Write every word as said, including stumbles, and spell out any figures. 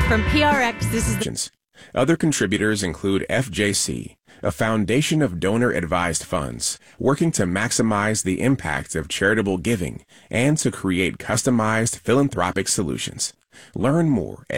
From P R X, this is the... Other contributors include F J C, a foundation of donor-advised funds working to maximize the impact of charitable giving and to create customized philanthropic solutions. Learn more at